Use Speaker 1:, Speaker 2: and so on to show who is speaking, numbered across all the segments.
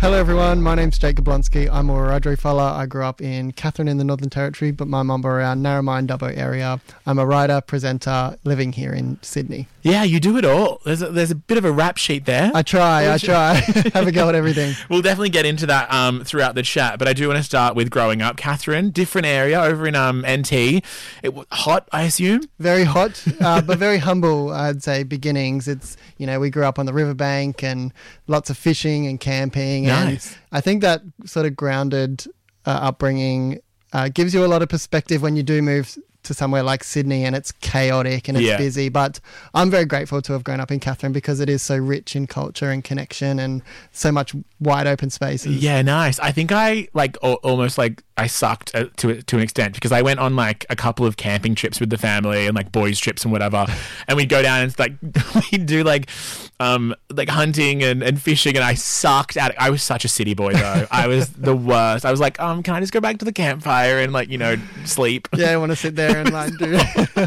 Speaker 1: Hello everyone, my name's Jake Gablonsky. I'm a Wiradjuri fella. I grew up in Katherine in the Northern Territory, but my mum around Narromine, Dubbo area. I'm a writer, presenter, living here in Sydney.
Speaker 2: Yeah, you do it all. There's a bit of a rap sheet there.
Speaker 1: I try. Have a go at everything.
Speaker 2: We'll definitely get into that throughout the chat, but I do want to start with growing up. Katherine, different area over in NT. Hot, I assume?
Speaker 1: Very hot, but very humble, I'd say, beginnings. It's, we grew up on the riverbank and lots of fishing and camping.
Speaker 2: Nice.
Speaker 1: And I think that sort of grounded upbringing gives you a lot of perspective when you do move to somewhere like Sydney and it's chaotic and it's busy. But I'm very grateful to have grown up in Katherine because it is so rich in culture and connection and so much wide open spaces.
Speaker 2: Yeah, nice. I think I almost I sucked to an extent because I went on a couple of camping trips with the family and boys trips and whatever, and we'd go down and we'd do hunting and fishing, and I sucked at it. I was such a city boy though. I was the worst. I was like, can I just go back to the campfire and sleep?
Speaker 1: Yeah, I want to sit there and do.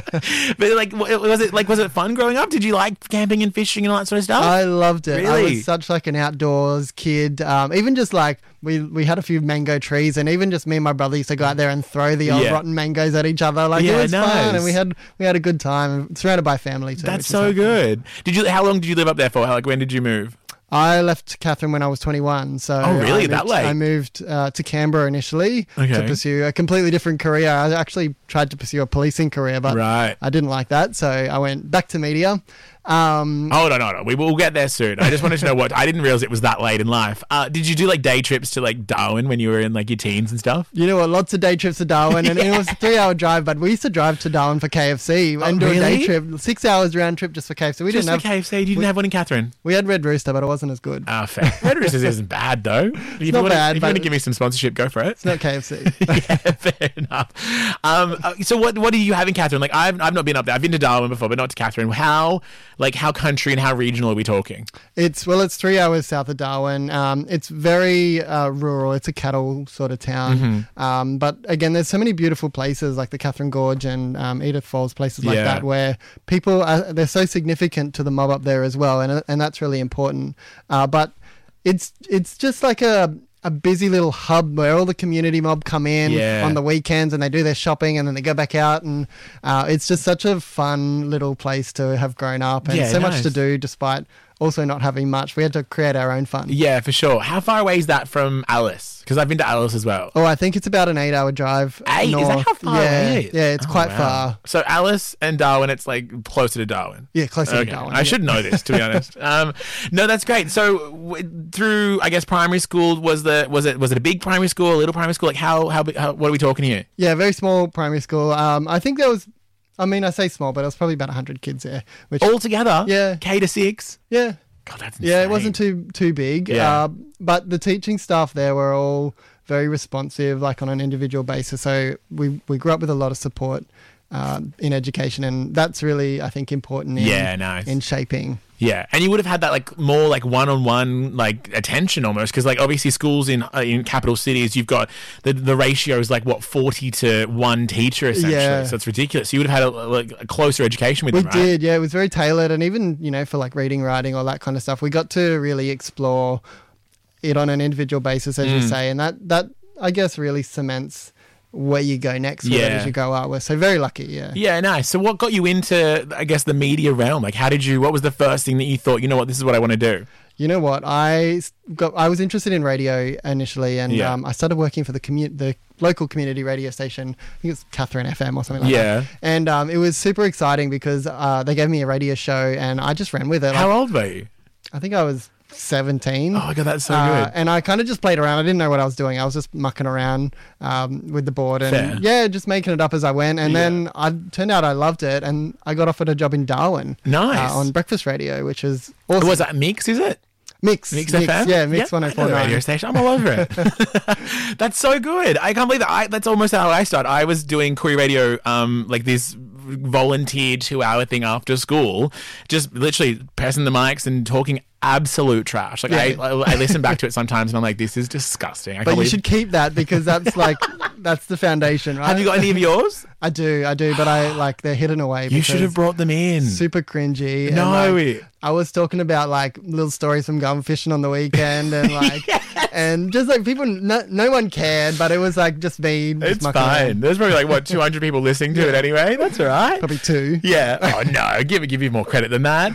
Speaker 2: But was it fun growing up? Did you like camping and fishing and all that sort of stuff?
Speaker 1: I loved it.
Speaker 2: Really?
Speaker 1: I was such an outdoors kid. Even just we had a few mango trees, and even just me and my brother used to go out there and throw the old rotten mangoes at each other. It was fun, and we had a good time, surrounded by family too.
Speaker 2: That's so good. How long did you live up there for? When did you move?
Speaker 1: I left Katherine when I was 21. So
Speaker 2: really? That late?
Speaker 1: I moved to Canberra initially to pursue a completely different career. I actually tried to pursue a policing career, but I didn't like that. So I went back to media.
Speaker 2: Hold on. We'll get there soon. I just wanted to know I didn't realize it was that late in life. Did you do day trips to Darwin when you were in your teens and stuff?
Speaker 1: You know what? Lots of day trips to Darwin, and it was a 3-hour drive, but we used to drive to Darwin for KFC and do a day trip, 6 hours round trip just for KFC.
Speaker 2: We didn't have KFC. You didn't have one in Katherine.
Speaker 1: We had Red Rooster, but it wasn't as good.
Speaker 2: Fair. Red Rooster isn't bad though.
Speaker 1: It's not bad.
Speaker 2: If you want to give me some sponsorship, go for it.
Speaker 1: It's not KFC.
Speaker 2: Yeah, fair enough. So what do you have in Katherine? I've not been up there. I've been to Darwin before, but not to Katherine. How country and how regional are we talking?
Speaker 1: It's 3 hours south of Darwin. It's very rural. It's a cattle sort of town.
Speaker 2: Mm-hmm.
Speaker 1: But again, there's so many beautiful places like the Katherine Gorge and Edith Falls, places like that, where people they're so significant to the mob up there as well, and that's really important. But it's just like a busy little hub where all the community mob come in on the weekends and they do their shopping and then they go back out, and it's just such a fun little place to have grown up, and much to do despite also not having much. We had to create our own fun.
Speaker 2: Yeah, for sure. How far away is that from Alice? Because I've been to Alice as well.
Speaker 1: Oh, I think it's about an 8-hour drive.
Speaker 2: 8?
Speaker 1: North.
Speaker 2: Is that how far away it is?
Speaker 1: Yeah, it's quite far.
Speaker 2: So Alice and Darwin, it's closer to Darwin.
Speaker 1: Yeah, closer to Darwin.
Speaker 2: I should know this, to be honest. No, that's great. So through, I guess, primary school, was it a big primary school, a little primary school? How big, what are we talking here?
Speaker 1: Yeah, very small primary school. I think there was, I say small, but it was probably about 100 kids there.
Speaker 2: All together?
Speaker 1: Yeah.
Speaker 2: K to 6?
Speaker 1: Yeah.
Speaker 2: God, that's insane.
Speaker 1: Yeah, it wasn't too big.
Speaker 2: Yeah.
Speaker 1: But the teaching staff there were all very responsive, on an individual basis. So we grew up with a lot of support in education, and that's really, I think, important in shaping.
Speaker 2: Yeah, and you would have had that more one-on-one attention almost, because obviously schools in capital cities, you've got the ratio is 40 to 1 teacher essentially. So it's ridiculous. So you would have had a closer education with them, right?
Speaker 1: We did, yeah. It was very tailored, and even for reading, writing, all that kind of stuff, we got to really explore it on an individual basis, as you say, and that I guess really cements where you go next with it as you go out. We're so very lucky,
Speaker 2: Yeah, nice. So what got you into, I guess, the media realm? What was the first thing that you thought, this is what I want to do?
Speaker 1: You know what? I was interested in radio initially, and I started working for the local community radio station. I think it's Katherine FM or something like that. And it was super exciting because they gave me a radio show, and I just ran with it.
Speaker 2: How old were you?
Speaker 1: I think I was 17.
Speaker 2: Oh my God, that's so good.
Speaker 1: And I kind of just played around. I didn't know what I was doing. I was just mucking around with the board and just making it up as I went. And then turned out I loved it, and I got offered a job in Darwin.
Speaker 2: Nice.
Speaker 1: On breakfast radio, which is awesome.
Speaker 2: Was that Mix, is it?
Speaker 1: Mix
Speaker 2: FM?
Speaker 1: Yeah, Mix 104.9.
Speaker 2: Radio station. I'm all over it. That's so good. I can't believe that. That's almost how I started. I was doing Koori Radio, this volunteer 2-hour thing after school, just literally pressing the mics and talking absolute trash. I listen back to it sometimes and I'm like, this is disgusting.
Speaker 1: But you should keep that, because that's that's the foundation, right?
Speaker 2: Have you got any of yours?
Speaker 1: I do, but I like they're hidden away.
Speaker 2: You should have brought them in.
Speaker 1: Super cringy.
Speaker 2: No.
Speaker 1: And, like, I was talking about like little stories from going fishing on the weekend and like, and just like people, no one cared, but it was like just me.
Speaker 2: It's fine. Around. There's probably like 200 people listening to it anyway. That's all right.
Speaker 1: Probably 2.
Speaker 2: Yeah. Oh no, give you more credit than that.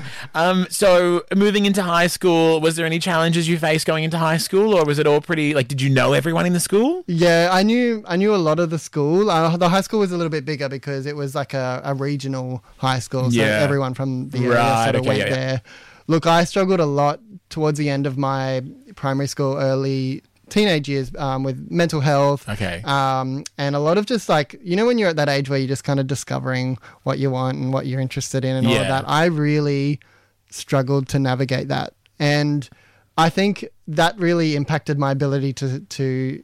Speaker 2: So moving into high school, was there any challenges you faced going into high school, or was it all pretty like? Did you know everyone in the school?
Speaker 1: Yeah, I knew a lot of the school. The high school was a little bit bigger because it was like a regional high school, so everyone from the area sort of went there. Look, I struggled a lot towards the end of my primary school, early teenage years with mental health.
Speaker 2: Okay.
Speaker 1: And a lot of just like, when you're at that age where you're just kind of discovering what you want and what you're interested in and all of that, I really struggled to navigate that. And I think that really impacted my ability to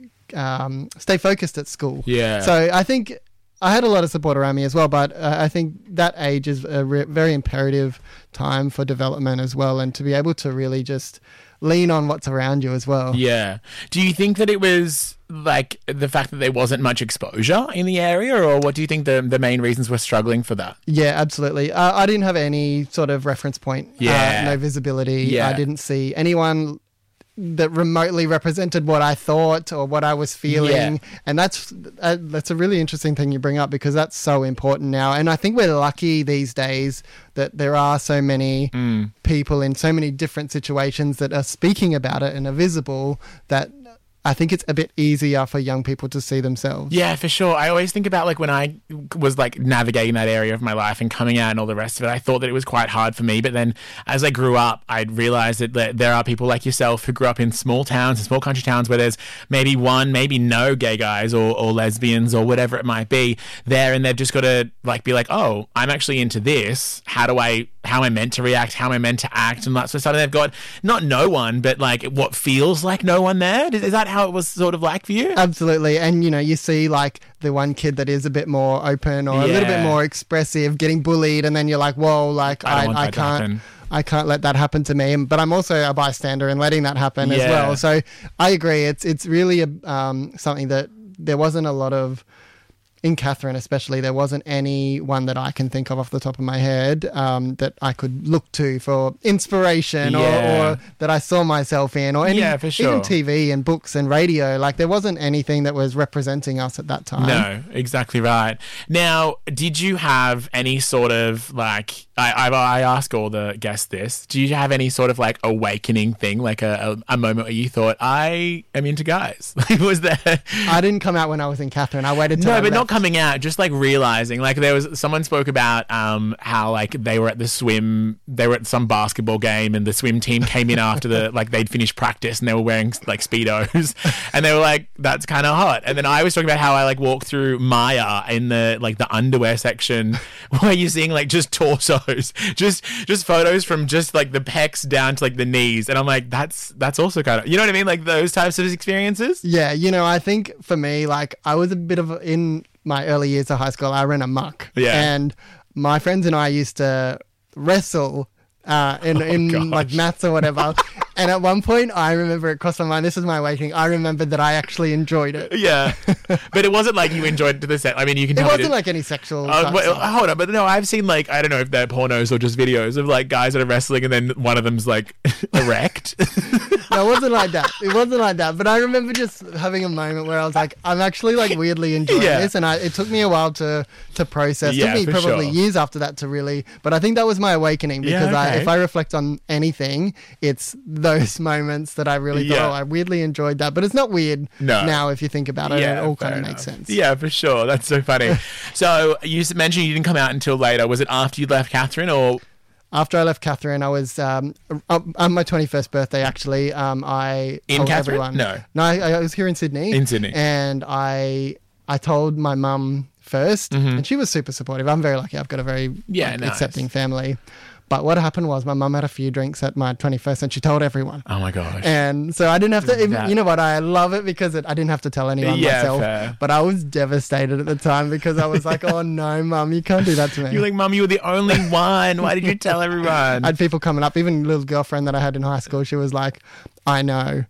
Speaker 1: stay focused at school.
Speaker 2: Yeah.
Speaker 1: So I think I had a lot of support around me as well, but I think that age is a very imperative time for development as well, and to be able to really just lean on what's around you as well.
Speaker 2: Yeah. Do you think that it was like the fact that there wasn't much exposure in the area, or what do you think the main reasons were struggling for that?
Speaker 1: Yeah, absolutely. I didn't have any sort of reference point. No visibility.
Speaker 2: Yeah.
Speaker 1: I didn't see anyone that remotely represented what I thought or what I was feeling. And that's a really interesting thing you bring up, because that's so important now. And I think we're lucky these days that there are so many people in so many different situations that are speaking about it and are visible, that I think it's a bit easier for young people to see themselves.
Speaker 2: Yeah, for sure. I always think about like when I was like navigating that area of my life and coming out and all the rest of it, I thought that it was quite hard for me. But then as I grew up, I realized that there are people like yourself who grew up in small towns and small country towns where there's maybe one, maybe no gay guys or lesbians or whatever it might be there. And they've just got to like be like, oh, I'm actually into this. How am I meant to react? How am I meant to act? And that sort of stuff. And they've got not no one, but like what feels like no one there. Is that how it was sort of like for you?
Speaker 1: Absolutely. And you see like the one kid that is a bit more open or a little bit more expressive getting bullied, and then you're like, whoa, like I can't let that happen to me. But I'm also a bystander and letting that happen as well. So I agree. It's really something that there wasn't a lot of. In Katherine especially, there wasn't anyone that I can think of off the top of my head that I could look to for inspiration or that I saw myself in, or
Speaker 2: for sure.
Speaker 1: Even TV and books and radio. Like there wasn't anything that was representing us at that time.
Speaker 2: No, exactly right. Now, did you have any sort of like, I ask all the guests this, do you have any sort of like awakening thing, like a moment where you thought, I am into guys? Was there?
Speaker 1: I didn't come out when I was in Katherine. I waited till
Speaker 2: not coming out, just like realizing, like there was someone spoke about how like they were at some basketball game and the swim team came in after they'd finished practice and they were wearing like Speedos and they were like, that's kind of hot. And then I was talking about how I like walked through Maya in the underwear section where you're seeing like just torsos, just photos from just like the pecs down to like the knees, and I'm like, that's also kind of, you know what I mean, like those types of experiences.
Speaker 1: Yeah, I think for me, like I was a bit of in my early years of high school, I ran amok. Yeah. And my friends and I used to wrestle in like maths or whatever. And at one point, I remember it crossed my mind. This is my awakening. I remembered that I actually enjoyed it.
Speaker 2: Yeah, but it wasn't like you enjoyed it to the set. I mean, you can. It
Speaker 1: wasn't like any sexual.
Speaker 2: Hold on, but no, I've seen like, I don't know if they're pornos or just videos of like guys that are wrestling and then one of them's like erect.
Speaker 1: No, it wasn't like that. It wasn't like that. But I remember just having a moment where I was like, I'm actually like weirdly enjoying this, and it took me a while to process. It took me probably years after that to really. But I think that was my awakening, because if I reflect on anything, it's those moments that I really thought, I weirdly enjoyed that. But it's not weird now if you think about it. It all kind of makes sense.
Speaker 2: Yeah, for sure. That's so funny. So you mentioned you didn't come out until later. Was it after you left Katherine or?
Speaker 1: After I left Katherine, I was on my 21st birthday. Actually, I told everyone.
Speaker 2: No,
Speaker 1: I was here in Sydney. And I told my mum first, and she was super supportive. I'm very lucky. I've got a very accepting family. But what happened was my mum had a few drinks at my 21st and she told everyone.
Speaker 2: Oh my gosh.
Speaker 1: And so I didn't have to, you know what, I love it because I didn't have to tell anyone myself.
Speaker 2: Fair.
Speaker 1: But I was devastated at the time because I was like, oh no, Mum, you can't do that to me.
Speaker 2: You're like, Mum, you were the only one. Why did you tell everyone?
Speaker 1: I had people coming up, even a little girlfriend that I had in high school, she was like, I know.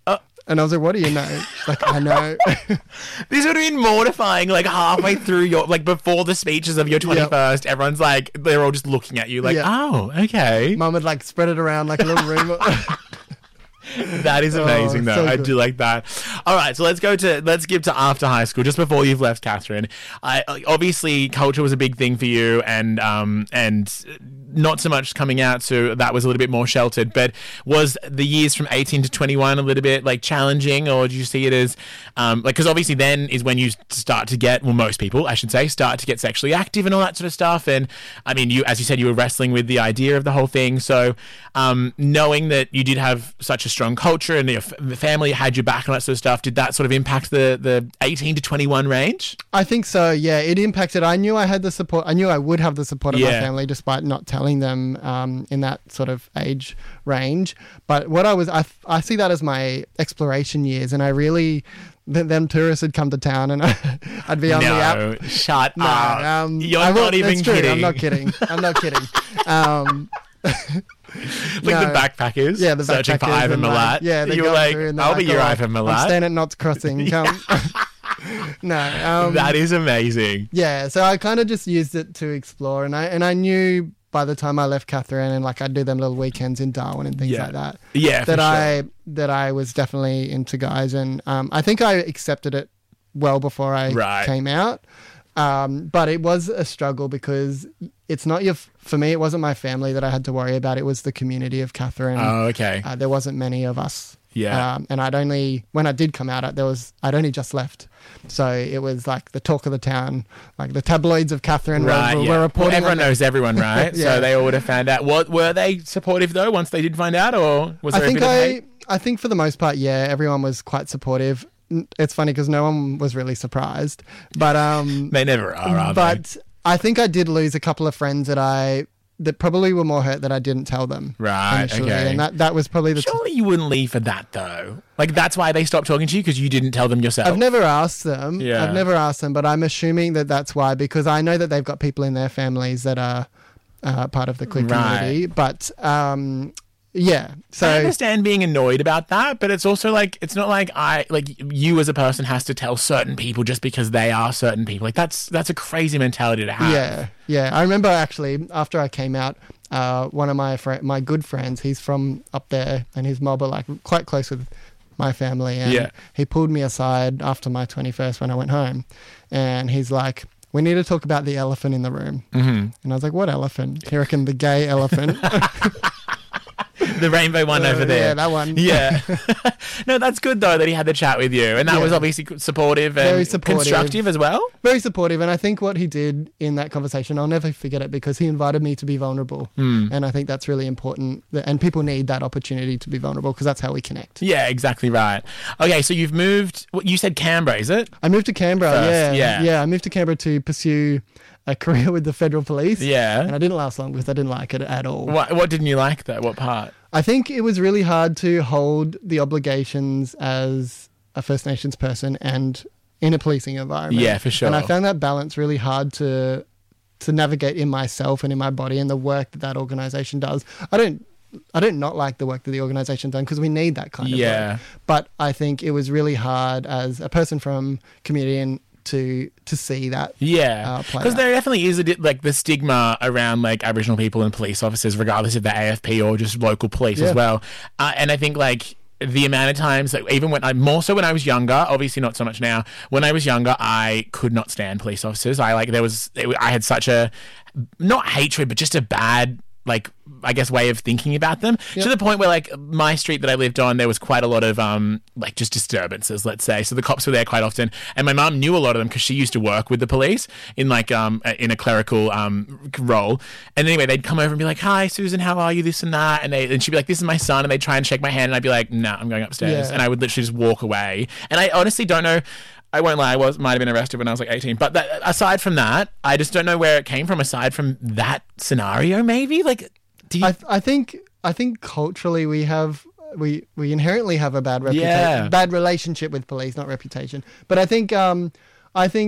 Speaker 1: And I was like, what do you know? She's like, I know.
Speaker 2: This would have been mortifying, like halfway through your, like before the speeches of your 21st, everyone's like, they're all just looking at you like, oh, okay.
Speaker 1: Mum would like spread it around like a little rumor.
Speaker 2: That is amazing, though. So I do like that. All right, so let's skip to after high school, just before you've left, Catherine. Obviously, culture was a big thing for you, and not so much coming out, so that was a little bit more sheltered. But was the years from 18 to 21 a little bit like challenging, or do you see it as like, because obviously then is when you start to get, well, most people, I should say, start to get sexually active and all that sort of stuff. And I mean, you, as you said, you were wrestling with the idea of the whole thing. So knowing that you did have such a strong culture and the family had your back and all that sort of stuff, did that sort of impact the 18 to 21 range?
Speaker 1: I think so, yeah. It impacted. I knew I had the support. I knew I would have the support of my family despite not telling them in that sort of age range. But what I see that as my exploration years, and I really... Them tourists would come to town and I'd be on the app.
Speaker 2: Shut up. You're not even kidding.
Speaker 1: I'm not kidding.
Speaker 2: The backpackers.
Speaker 1: Yeah, the
Speaker 2: searching for Ivan Milat.
Speaker 1: Yeah,
Speaker 2: you were like, I'll be your Ivan Milat.
Speaker 1: I'm staying at Knott's Crossing. Come.
Speaker 2: That is amazing.
Speaker 1: Yeah, so I kind of just used it to explore, and I knew by the time I left Catherine, and like I'd do them little weekends in Darwin and things like that.
Speaker 2: Yeah,
Speaker 1: that I was definitely into guys, and I think I accepted it well before I came out. But it was a struggle because it's not for me, it wasn't my family that I had to worry about. It was the community of Catherine.
Speaker 2: Oh, okay.
Speaker 1: There wasn't many of us.
Speaker 2: Yeah.
Speaker 1: And when I did come out, I'd only just left. So it was like the talk of the town, like the tabloids of Catherine were reporting.
Speaker 2: Well, everyone knows everyone, right? So they all would have found out. Were they supportive though once they did find out, or was there a bit of hate?
Speaker 1: I think for the most part, yeah, everyone was quite supportive. It's funny because no one was really surprised, but
Speaker 2: they never are
Speaker 1: but they? I think I did lose a couple of friends that probably were more hurt that I didn't tell them.
Speaker 2: Right.
Speaker 1: Initially.
Speaker 2: Okay.
Speaker 1: And that was probably the.
Speaker 2: Surely you wouldn't leave for that though. Like that's why they stopped talking to you, because you didn't tell them yourself.
Speaker 1: I've never asked them.
Speaker 2: Yeah.
Speaker 1: I've never asked them, but I'm assuming that that's why, because I know that they've got people in their families that are part of the queer community. But yeah, so
Speaker 2: I understand being annoyed about that, but it's also like, it's not like you as a person has to tell certain people just because they are certain people. Like that's a crazy mentality to have.
Speaker 1: Yeah. I remember actually after I came out, one of my good friends, he's from up there, and his mob are like quite close with my family, and he pulled me aside after my 21st when I went home, and he's like, we need to talk about the elephant in the room. Mm-hmm. And I was like, what elephant? He reckoned the gay elephant.
Speaker 2: The rainbow one over there.
Speaker 1: Yeah, that one.
Speaker 2: Yeah. No, that's good though that he had the chat with you, and that was obviously supportive and
Speaker 1: very supportive.
Speaker 2: Constructive as well.
Speaker 1: Very supportive, and I think what he did in that conversation, I'll never forget it, because he invited me to be vulnerable, and I think that's really important, and people need that opportunity to be vulnerable because that's how we connect.
Speaker 2: Yeah, exactly right. Okay, so you've moved. You said Canberra, is it?
Speaker 1: I moved to Canberra.
Speaker 2: First,
Speaker 1: yeah. I moved to Canberra to pursue a career with the Federal Police.
Speaker 2: Yeah.
Speaker 1: And I didn't last long because I didn't like it at all.
Speaker 2: What didn't you like though? What part?
Speaker 1: I think it was really hard to hold the obligations as a First Nations person and in a policing environment.
Speaker 2: Yeah, for sure.
Speaker 1: And I found that balance really hard to navigate in myself and in my body and the work that organisation does. I don't not like the work that the organisation done, because we need that kind of work. But I think it was really hard as a person from community and to see that.
Speaker 2: Yeah, because there definitely is like the stigma around like Aboriginal people and police officers, regardless if they're AFP or just local police as well. And I think like the amount of times that even when I was younger, obviously not so much now. When I was younger, I could not stand police officers. I had such a, not hatred, but just a bad, like, I guess, way of thinking about them, to the point where like my street that I lived on, there was quite a lot of like just disturbances, let's say. So the cops were there quite often, and my mum knew a lot of them because she used to work with the police in like in a clerical role. And anyway, they'd come over and be like, "Hi, Susan, how are you?" This and that, and she'd be like, "This is my son," and they'd try and shake my hand, and I'd be like, "No, I'm going upstairs," and I would literally just walk away. And I honestly don't know. I won't lie, might have been arrested when I was like 18. But aside from that, I just don't know where it came from. Aside from that scenario, maybe like.
Speaker 1: I think culturally we inherently have a bad reputation, bad relationship with police, not reputation. But I think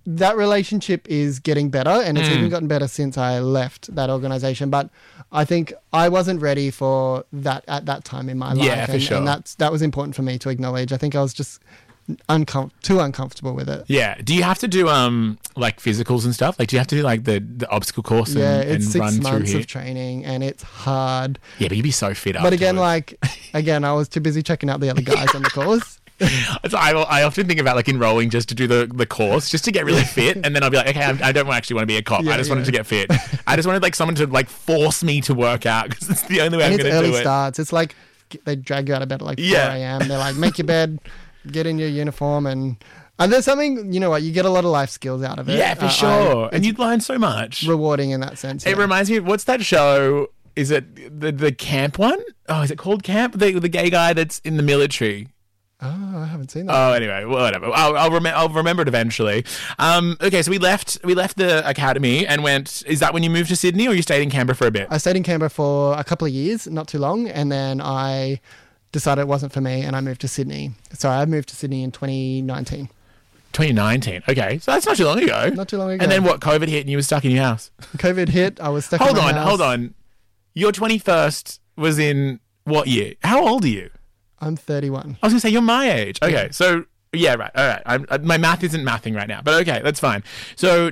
Speaker 1: that relationship is getting better, and it's even gotten better since I left that organization. But I think I wasn't ready for that at that time in my life.
Speaker 2: Yeah, for sure.
Speaker 1: And that was important for me to acknowledge. I think I was just too uncomfortable with it.
Speaker 2: Yeah. Do you have to do like physicals and stuff? Like, do you have to do like the obstacle course
Speaker 1: It's
Speaker 2: and run
Speaker 1: 6
Speaker 2: through
Speaker 1: months
Speaker 2: here?
Speaker 1: of training, and it's hard.
Speaker 2: Yeah, but you'd be so fit
Speaker 1: But again,
Speaker 2: afterwards.
Speaker 1: I was too busy checking out the other guys on the course.
Speaker 2: So I often think about like enrolling just to do the course, just to get really fit, and then I'll be like, okay, I don't actually want to be a cop. I just wanted to get fit. I just wanted like someone to like force me to work out because it's the only way I'm
Speaker 1: And
Speaker 2: going
Speaker 1: it's
Speaker 2: to do
Speaker 1: early
Speaker 2: it.
Speaker 1: starts. It's like they drag you out of bed at like 4
Speaker 2: Yeah.
Speaker 1: a.m. They're like, make your bed, get in your uniform, and there's something, you know what, you get a lot of life skills out of it.
Speaker 2: Yeah, for sure. And you'd learn so much.
Speaker 1: Rewarding in that sense.
Speaker 2: It reminds me of, what's that show? Is it the camp one? Oh, is it called Camp? The gay guy that's in the military.
Speaker 1: Oh, I haven't seen that.
Speaker 2: Oh, anyway, whatever. I'll remember it eventually. Okay, so we left the academy and went. Is that when you moved to Sydney, or you stayed in Canberra for a bit?
Speaker 1: I stayed in Canberra for a couple of years, not too long, and then I decided it wasn't for me, and I moved to Sydney. So I moved to Sydney in 2019.
Speaker 2: 2019. Okay, so that's not too long ago.
Speaker 1: Not too long ago.
Speaker 2: And then what? COVID hit, and you were stuck in your house.
Speaker 1: COVID hit. I was stuck in my house.
Speaker 2: Hold on. Your 21st was in what year? How old are you?
Speaker 1: I'm 31.
Speaker 2: I was going to say, you're my age. Okay, so, yeah, right. All right. My math isn't mathing right now, but okay, that's fine. So,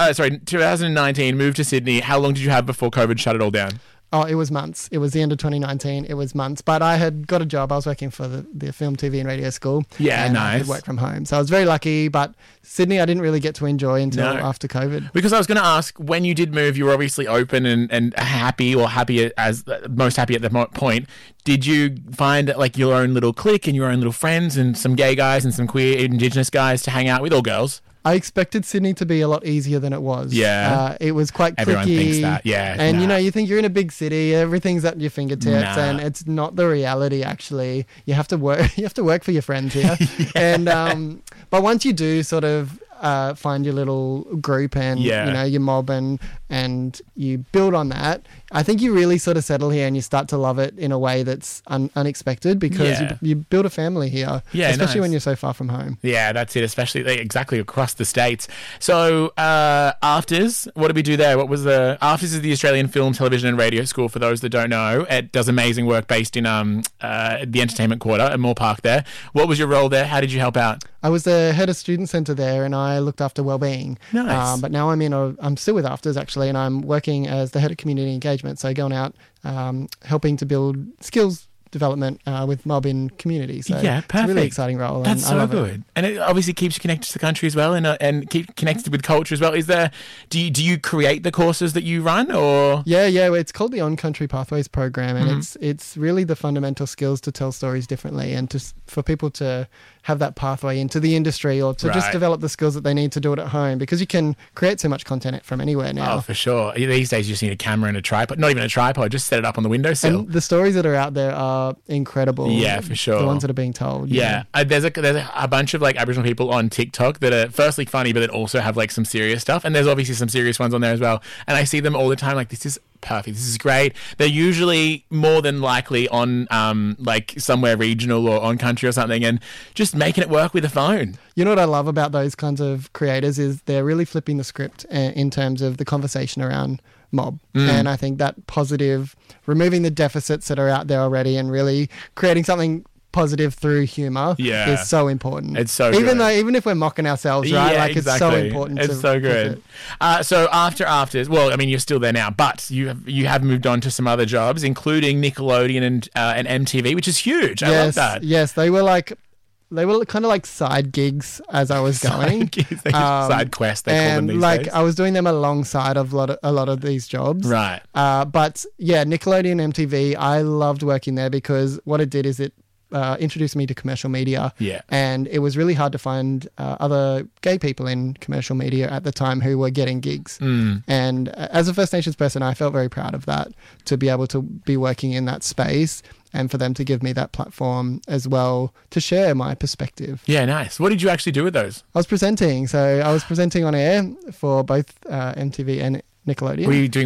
Speaker 2: 2019, moved to Sydney. How long did you have before COVID shut it all down?
Speaker 1: Oh, it was months. It was the end of 2019. It was months. But I had got a job. I was working for the film, TV and radio school.
Speaker 2: Yeah,
Speaker 1: and
Speaker 2: nice.
Speaker 1: I could work from home. So I was very lucky. But Sydney, I didn't really get to enjoy until after COVID.
Speaker 2: Because I was going to ask, when you did move, you were obviously open and happy, or happy as most happy at the point. Did you find like your own little clique and your own little friends and some gay guys and some queer Indigenous guys to hang out with, or girls?
Speaker 1: I expected Sydney to be a lot easier than it was.
Speaker 2: Yeah.
Speaker 1: It was quite cliquey.
Speaker 2: Everyone thinks that, yeah.
Speaker 1: And, you think you're in a big city, everything's at your fingertips,
Speaker 2: Nah.
Speaker 1: and it's not the reality, actually. You have to work for your friends here. And, but once you do sort of find your little group and, your mob and you build on that, I think you really sort of settle here and you start to love it in a way that's unexpected, because you build a family here, especially when you're so far from home.
Speaker 2: Yeah, that's it, especially exactly across the states. So, Afters, what did we do there? What was Afters is the Australian Film, Television and Radio School, for those that don't know. It does amazing work based in the Entertainment Quarter at Moore Park there. What was your role there? How did you help out?
Speaker 1: I was the head of student centre there, and I looked after wellbeing.
Speaker 2: Nice.
Speaker 1: But now I'm still with Afters, actually, and I'm working as the head of community engagement. So going out, helping to build skills development with mob in community. So
Speaker 2: yeah, perfect.
Speaker 1: It's a really exciting role.
Speaker 2: That's
Speaker 1: and I
Speaker 2: so
Speaker 1: love
Speaker 2: good.
Speaker 1: it.
Speaker 2: And it obviously keeps you connected to the country as well, and keep connected with culture as well. Do you create the courses that you run, or?
Speaker 1: Yeah. It's called the On Country Pathways program, and it's really the fundamental skills to tell stories differently, and for people to have that pathway into the industry, or to just develop the skills that they need to do it at home, because you can create so much content from anywhere now.
Speaker 2: Oh, for sure. These days you just need a camera and a tripod. Not even a tripod, just set it up on the windowsill.
Speaker 1: And the stories that are out there are incredible.
Speaker 2: Yeah, for sure.
Speaker 1: The ones that are being told.
Speaker 2: Yeah. There's a bunch of like Aboriginal people on TikTok that are firstly funny, but then also have like some serious stuff. And there's obviously some serious ones on there as well. And I see them all the time. Like, this is perfect. This is great. They're usually more than likely on like somewhere regional or on country or something, and just making it work with a phone.
Speaker 1: You know what I love about those kinds of creators is they're really flipping the script in terms of the conversation around mob. And I think that positive, removing the deficits that are out there already and really creating something positive through humor is so important.
Speaker 2: It's so
Speaker 1: even
Speaker 2: good.
Speaker 1: Even if we're mocking ourselves, right?
Speaker 2: Yeah,
Speaker 1: like
Speaker 2: exactly.
Speaker 1: It's so important.
Speaker 2: It's so good. So Afters, well, I mean, you're still there now, but you have moved on to some other jobs, including Nickelodeon and MTV, which is huge. I love that.
Speaker 1: Yes, they were kind of like side gigs as I was going.
Speaker 2: Side quests, they call them these days.
Speaker 1: I was doing them alongside of a lot of these jobs.
Speaker 2: Right.
Speaker 1: But yeah, Nickelodeon, MTV, I loved working there because what it did is it introduced me to commercial media.
Speaker 2: Yeah.
Speaker 1: And it was really hard to find other gay people in commercial media at the time who were getting gigs. And as a First Nations person, I felt very proud of that, to be able to be working in that space and for them to give me that platform as well to share my perspective.
Speaker 2: Yeah, nice. What did you actually do with those?
Speaker 1: I was presenting. So I was presenting on air for both MTV Nickelodeon.
Speaker 2: Were you doing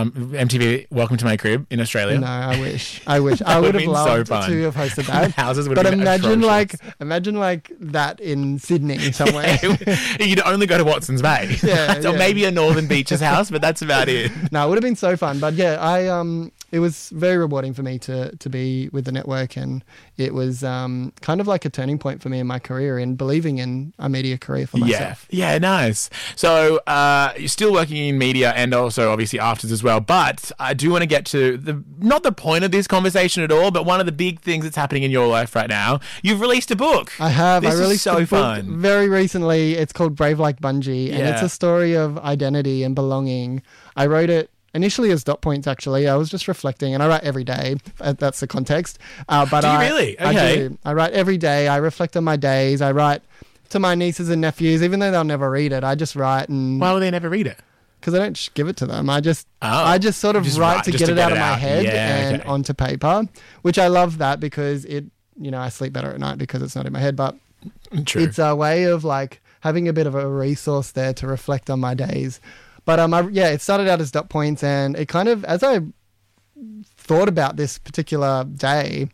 Speaker 2: MTV Welcome to My Crib in Australia?
Speaker 1: No, I wish. I would have loved to have hosted that.
Speaker 2: Houses would
Speaker 1: but
Speaker 2: have been
Speaker 1: imagine like that in Sydney somewhere.
Speaker 2: You'd only go to Watson's Bay. Or maybe a Northern Beaches house, but that's about it.
Speaker 1: No, it would have been so fun. But yeah, it was very rewarding for me to be with the network, and it was kind of like a turning point for me in my career in believing in a media career for myself.
Speaker 2: Yeah, nice. So you're still working in media and also obviously afters as well. But I do want to get to not the point of this conversation at all, but one of the big things that's happening in your life right now. You've released a book.
Speaker 1: I have.
Speaker 2: This
Speaker 1: I released
Speaker 2: is so
Speaker 1: a book
Speaker 2: fun.
Speaker 1: very recently. It's called Brave Like Bungie, and it's a story of identity and belonging. I wrote it initially as dot points, actually. I was just reflecting, and I write every day. That's the context. But
Speaker 2: do you really? Okay.
Speaker 1: I do. I write every day. I reflect on my days. I write to my nieces and nephews, even though they'll never read it. I just write. And
Speaker 2: why will they never read it?
Speaker 1: Because I don't give it to them. I just sort of write to get it out of my head and onto paper, which I love that because I sleep better at night because it's not in my head. But
Speaker 2: True.
Speaker 1: It's a way of like having a bit of a resource there to reflect on my days. But it started out as dot points, and it kind of, as I thought about this particular day,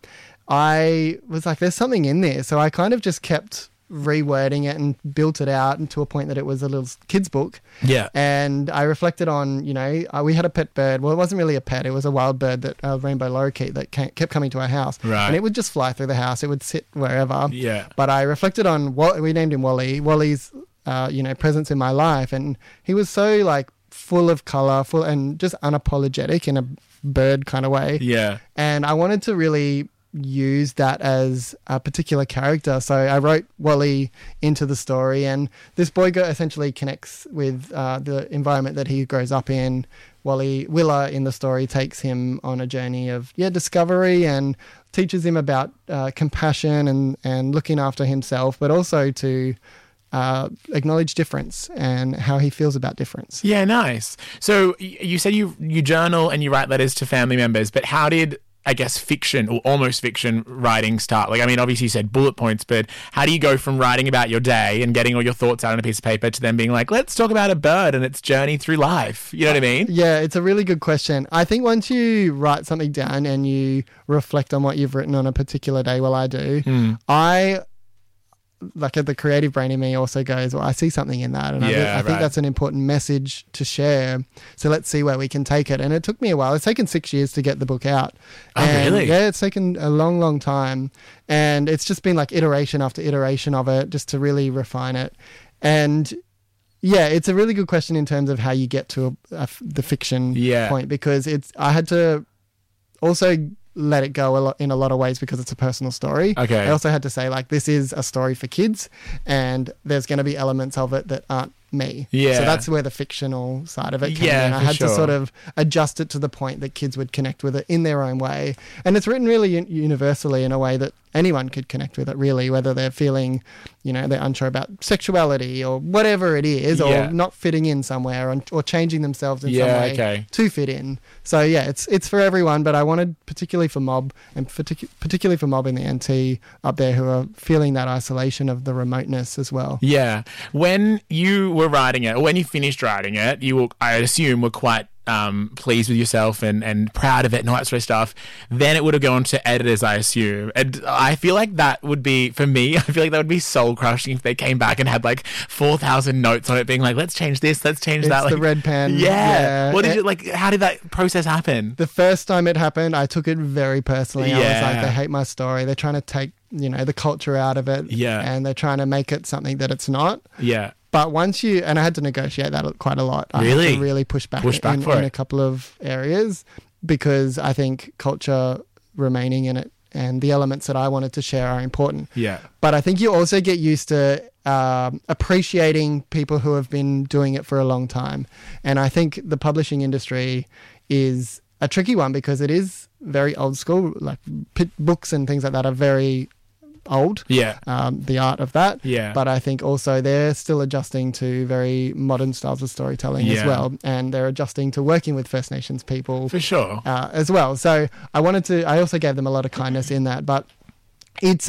Speaker 1: I was like, there's something in there. So I kind of just kept rewording it and built it out to a point that it was a little kid's book.
Speaker 2: Yeah.
Speaker 1: And I reflected on, we had a pet bird. Well, it wasn't really a pet. It was a wild bird, rainbow lorikeet, that kept coming to our house.
Speaker 2: Right.
Speaker 1: And it would just fly through the house. It would sit wherever.
Speaker 2: Yeah.
Speaker 1: But I reflected on we named him Wally. Wally's presence in my life, and he was so like full of color, and just unapologetic in a bird kind of way.
Speaker 2: Yeah.
Speaker 1: And I wanted to really use that as a particular character, so I wrote Wally into the story, and this boy essentially connects with the environment that he grows up in. Willa in the story takes him on a journey of discovery and teaches him about compassion and looking after himself, but also to acknowledge difference and how he feels about difference.
Speaker 2: Yeah, nice. So you said you journal and you write letters to family members, but how did, I guess, fiction or almost fiction writing start? Like, I mean, obviously you said bullet points, but how do you go from writing about your day and getting all your thoughts out on a piece of paper to then being like, let's talk about a bird and its journey through life? You know what I mean?
Speaker 1: Yeah, it's a really good question. I think once you write something down and you reflect on what you've written on a particular day, I do, like the creative brain in me also goes, well, I see something in that. And I think that's an important message to share. So let's see where we can take it. And it took me a while. It's taken 6 years to get the book out.
Speaker 2: Oh, really?
Speaker 1: Yeah, it's taken a long, long time. And it's just been like iteration after iteration of it just to really refine it. And yeah, it's a really good question in terms of how you get to the fiction point, because I had to also let it go in a lot of ways because it's a personal story.
Speaker 2: Okay.
Speaker 1: I also had to say, like, this is a story for kids and there's going to be elements of it that aren't me.
Speaker 2: Yeah.
Speaker 1: So that's where the fictional side of it came
Speaker 2: Yeah,
Speaker 1: in. I
Speaker 2: for
Speaker 1: had
Speaker 2: sure.
Speaker 1: to sort of adjust it to the point that kids would connect with it in their own way. And it's written really universally in a way that anyone could connect with it, really, whether they're feeling, they're unsure about sexuality or whatever it is, or not fitting in somewhere, or changing themselves in some way to fit in. So yeah, it's for everyone, but I wanted particularly for Mob, and particularly for Mob in the NT up there who are feeling that isolation of the remoteness as well.
Speaker 2: Yeah. When you were writing it, or when you finished writing it, I assume, were quite pleased with yourself and proud of it and all that sort of stuff. Then it would have gone to editors, I assume. And I feel like that would be, for me, I feel like that would be soul crushing if they came back and had like 4,000 notes on it being like, let's change this, let's change that.
Speaker 1: It's
Speaker 2: like,
Speaker 1: the red pen.
Speaker 2: Yeah. What did you, like, how did that process happen?
Speaker 1: The first time it happened, I took it very personally.
Speaker 2: Yeah.
Speaker 1: I was like, they hate my story. They're trying to take, the culture out of it.
Speaker 2: Yeah.
Speaker 1: And they're trying to make it something that it's not.
Speaker 2: Yeah.
Speaker 1: But once and I had to negotiate that quite a lot. I had to really push back in a couple of areas, because I think culture remaining in it and the elements that I wanted to share are important.
Speaker 2: Yeah.
Speaker 1: But I think you also get used to appreciating people who have been doing it for a long time. And I think the publishing industry is a tricky one because it is very old school, like books and things like that are very old, the art of that.
Speaker 2: Yeah.
Speaker 1: But I think also they're still adjusting to very modern styles of storytelling as well, and they're adjusting to working with First Nations people
Speaker 2: for sure
Speaker 1: as well. So I also gave them a lot of kindness in that, but it's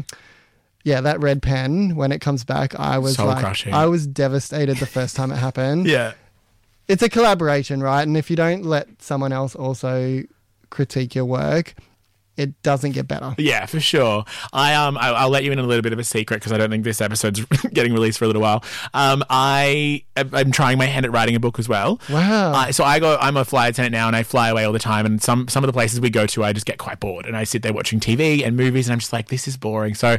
Speaker 1: that red pen when it comes back, I was I was devastated the first time it happened.
Speaker 2: Yeah.
Speaker 1: it's a collaboration, right? And if you don't let someone else also critique your work, it doesn't get better.
Speaker 2: Yeah, for sure. I'll let you in a little bit of a secret because I don't think this episode's getting released for a little while. I'm trying my hand at writing a book as well.
Speaker 1: Wow.
Speaker 2: I'm a flight attendant now, and I fly away all the time. And some of the places we go to, I just get quite bored, and I sit there watching TV and movies, and I'm just like, this is boring. So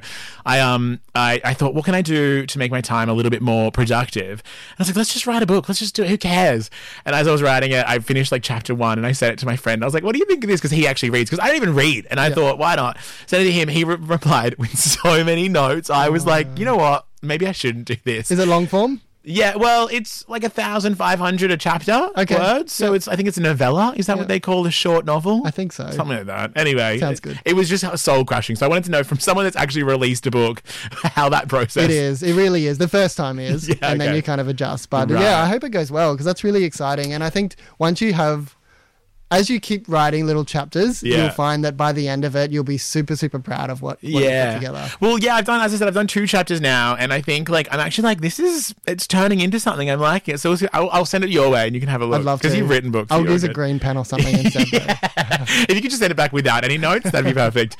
Speaker 2: I thought, what can I do to make my time a little bit more productive? And I was like, let's just write a book. Let's just do it. Who cares? And as I was writing it, I finished like chapter 1, and I said it to my friend. I was like, what do you think of this? Because he actually reads. Because I don't even read. And I thought, why not? Sent it to him. He replied with so many notes. I was like, you know what? Maybe I shouldn't do this.
Speaker 1: Is it long form?
Speaker 2: Yeah, well, it's like 1,500 a chapter words. So I think it's a novella. Is that what they call a short novel?
Speaker 1: I think so.
Speaker 2: Something like that. Anyway,
Speaker 1: sounds good.
Speaker 2: It was just soul crushing. So I wanted to know from someone that's actually released a book how that process.
Speaker 1: It is. It really is. The first time is, then you kind of adjust. But I hope it goes well because that's really exciting. And I think once you have. As you keep writing little chapters, you'll find that by the end of it, you'll be super, super proud of what you put together.
Speaker 2: Well, yeah, I've done 2 chapters now, and I think I'm actually like, it's turning into something. I'm liking it. So I'll send it your way, and you can have a look.
Speaker 1: I'd love to.
Speaker 2: Because you've written books.
Speaker 1: I'll use a green pen or something instead.
Speaker 2: If you could just send it back without any notes, that'd be perfect.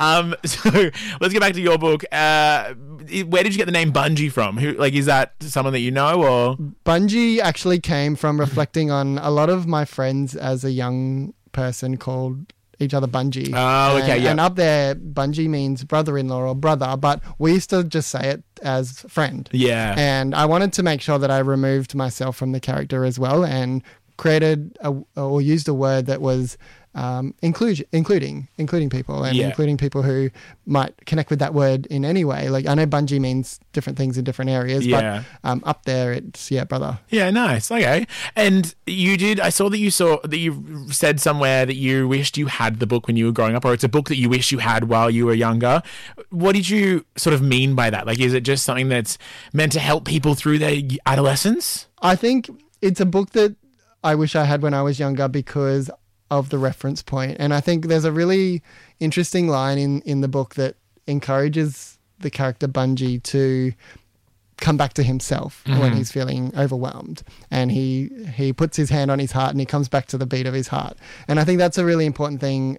Speaker 2: So let's get back to your book. Where did you get the name Bungie from? Is that someone that you know, or?
Speaker 1: Bungie actually came from reflecting on a lot of my friends as a young person called each other Bungie.
Speaker 2: Oh, okay, yeah.
Speaker 1: And up there, Bungie means brother-in-law or brother, but we used to just say it as friend.
Speaker 2: Yeah.
Speaker 1: And I wanted to make sure that I removed myself from the character as well and created or used a word that was including people and including people who might connect with that word in any way. Like I know Bungie means different things in different areas, but up there it's brother.
Speaker 2: Yeah, nice. Okay. And I saw that you said somewhere that you wished you had the book when you were growing up, or it's a book that you wish you had while you were younger. What did you sort of mean by that? Like, is it just something that's meant to help people through their adolescence?
Speaker 1: I think it's a book that I wish I had when I was younger because of the reference point. And I think there's a really interesting line in the book that encourages the character Bungie to come back to himself when he's feeling overwhelmed. And he puts his hand on his heart and he comes back to the beat of his heart. And I think that's a really important thing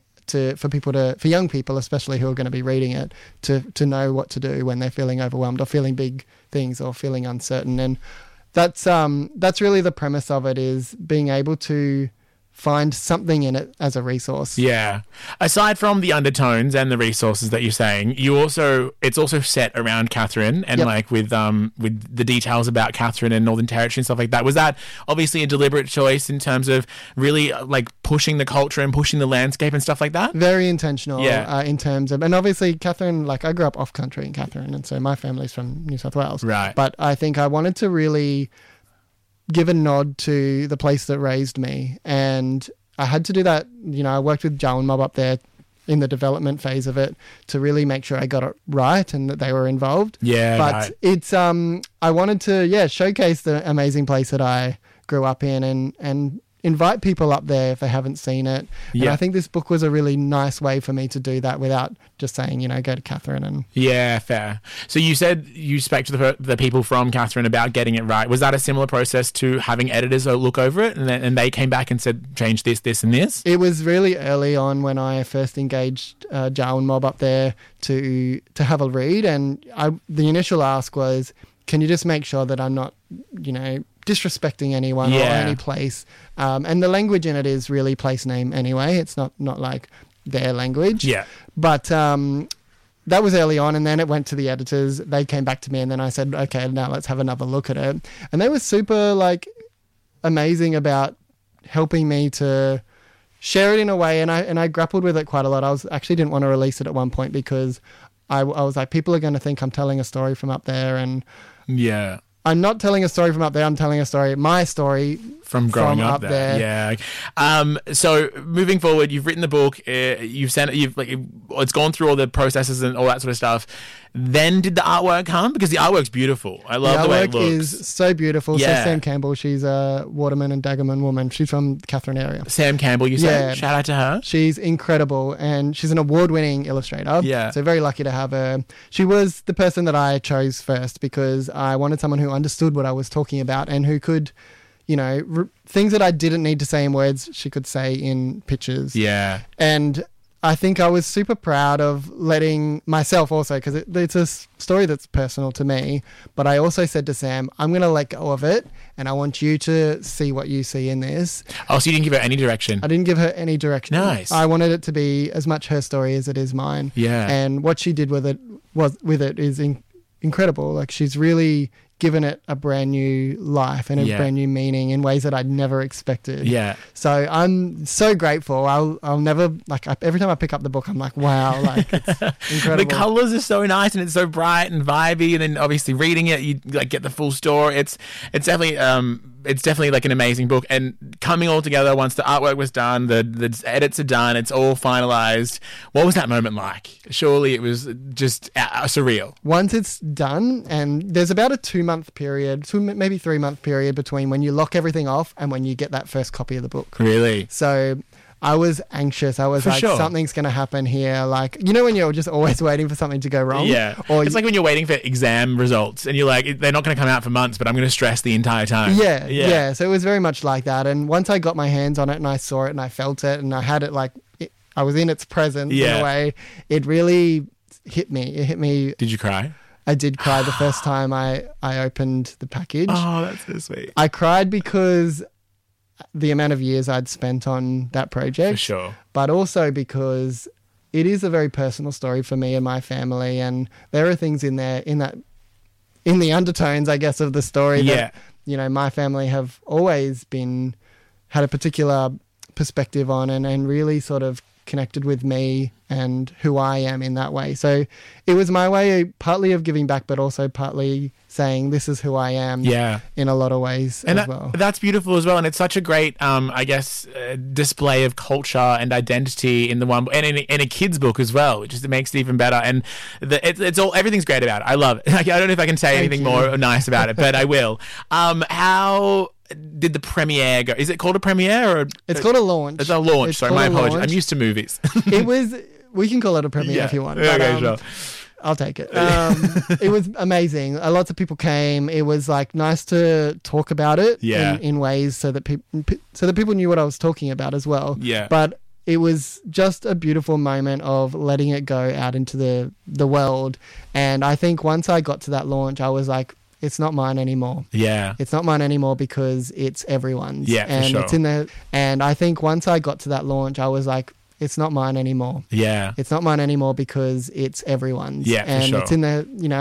Speaker 1: for young people, especially who are going to be reading it, to know what to do when they're feeling overwhelmed or feeling big things or feeling uncertain. And that's really the premise of it, is being able to find something in it as a resource.
Speaker 2: Yeah. Aside from the undertones and the resources that you're saying, it's also set around Catherine and with the details about Catherine and Northern Territory and stuff like that. Was that obviously a deliberate choice in terms of really pushing the culture and pushing the landscape and stuff like that?
Speaker 1: Very intentional in terms of, and obviously Catherine, I grew up off country in Catherine, and so my family's from New South Wales.
Speaker 2: Right.
Speaker 1: But I think I wanted to really give a nod to the place that raised me, and I had to do that. I worked with Jawoyn Mob up there in the development phase of it to really make sure I got it right and that they were involved.
Speaker 2: Yeah,
Speaker 1: but
Speaker 2: right.
Speaker 1: It's I wanted to showcase the amazing place that I grew up in and invite people up there if they haven't seen it. Yeah. And I think this book was a really nice way for me to do that without just saying, go to Catherine. And
Speaker 2: yeah, fair. So you said you spoke to the people from Catherine about getting it right. Was that a similar process to having editors look over it and they came back and said, change this, this and this?
Speaker 1: It was really early on when I first engaged Jawoyn Mob up there to have a read. And the initial ask was, can you just make sure that I'm not, disrespecting anyone or any place? And the language in it is really place name anyway. It's not like their language.
Speaker 2: Yeah.
Speaker 1: But that was early on, and then it went to the editors. They came back to me, and then I said, okay, now let's have another look at it. And they were super amazing about helping me to share it in a way, and I grappled with it quite a lot. I actually didn't want to release it at one point because I was like, people are going to think I'm telling a story from up there, and
Speaker 2: yeah.
Speaker 1: I'm not telling a story from up there. I'm telling my story
Speaker 2: from growing up there. Yeah. So moving forward, you've written the book. It's gone through all the processes and all that sort of stuff. Then did the artwork come? Because the artwork's beautiful. I love the way it looks.
Speaker 1: The artwork is so beautiful.
Speaker 2: Yeah.
Speaker 1: So Sam Campbell, she's a Waterman and Daggerman woman. She's from Catherine area.
Speaker 2: Sam Campbell, you said? Yeah. Shout out to her.
Speaker 1: She's incredible, and she's an award-winning illustrator.
Speaker 2: Yeah.
Speaker 1: So very lucky to have her. She was the person that I chose first because I wanted someone who understood what I was talking about and who could things that I didn't need to say in words, she could say in pictures.
Speaker 2: Yeah.
Speaker 1: And I think I was super proud of letting myself also, because it's a story that's personal to me, but I also said to Sam, I'm going to let go of it and I want you to see what you see in this.
Speaker 2: Oh, so you didn't give her any direction?
Speaker 1: I didn't give her any direction.
Speaker 2: Nice.
Speaker 1: I wanted it to be as much her story as it is mine.
Speaker 2: Yeah.
Speaker 1: And what she did with it is incredible. Like, she's really given it a brand new life and a brand new meaning in ways that I'd never expected.
Speaker 2: Yeah.
Speaker 1: So I'm so grateful. I'll never, every time I pick up the book, I'm like, wow, like, it's incredible.
Speaker 2: The colours are so nice and it's so bright and vibey, and then obviously reading it, you like get the full story. It's definitely like an amazing book, and coming all together once the artwork was done, the edits are done, it's all finalised. What was that moment like? Surely it was just surreal.
Speaker 1: Once it's done, and there's about a 2-month period, maybe 3-month period between when you lock everything off and when you get that first copy of the book.
Speaker 2: Really?
Speaker 1: So I was anxious. I was something's going to happen here. Like, when you're just always waiting for something to go wrong?
Speaker 2: Yeah. Or it's like when you're waiting for exam results and you're like, they're not going to come out for months, but I'm going to stress the entire time.
Speaker 1: Yeah. So it was very much like that. And once I got my hands on it and I saw it and I felt it and I had it I was in its presence in a way, it really hit me. It hit me.
Speaker 2: Did you cry?
Speaker 1: I did cry the first time I opened the package.
Speaker 2: Oh, that's so sweet.
Speaker 1: I cried because the amount of years I'd spent on that project.
Speaker 2: For sure.
Speaker 1: But also because it is a very personal story for me and my family, and there are things in there, in the undertones, I guess, of the story that, my family have always had a particular perspective on and really sort of connected with me and who I am in that way. So it was my way partly of giving back, but also partly saying this is who I am in a lot of ways as well.
Speaker 2: That's beautiful as well. And it's such a great, display of culture and identity in the one, and in a kid's book as well, which just makes it even better. And everything's great about it. I love it. I don't know if I can say anything more nice about it, but I will. How did the premiere go? Is it called a premiere or
Speaker 1: it's called a launch?
Speaker 2: It's a launch. Sorry, my apologies. I'm used to movies.
Speaker 1: We can call it a premiere if you want.
Speaker 2: Okay, sure.
Speaker 1: I'll take it. It was amazing. Lots of people came. It was nice to talk about it in ways so that people knew what I was talking about as well.
Speaker 2: Yeah.
Speaker 1: But it was just a beautiful moment of letting it go out into the world. And I think once I got to that launch, I was like, it's not mine anymore.
Speaker 2: Yeah.
Speaker 1: It's not mine anymore because it's everyone's.
Speaker 2: Yeah,
Speaker 1: and
Speaker 2: for sure.
Speaker 1: It's in there. And I think once I got to that launch, I was like, it's not mine anymore.
Speaker 2: Yeah.
Speaker 1: It's not mine anymore because it's everyone's.
Speaker 2: Yeah, for
Speaker 1: and
Speaker 2: sure.
Speaker 1: it's in there,